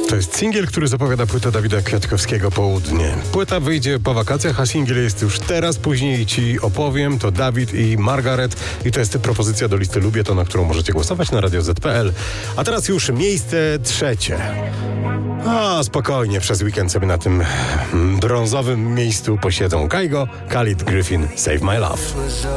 To jest singiel, który zapowiada płytę Dawida Kwiatkowskiego Południe. Płyta wyjdzie po wakacjach, a singiel jest już teraz, później ci opowiem. To Dawid i Margaret i to jest propozycja do listy Lubię to, na którą możecie głosować na Radio Z.pl. A teraz już miejsce trzecie. A spokojnie, przez weekend sobie na tym brązowym miejscu posiedzą Kaigo, Khalid, Gryfin, Save My Love.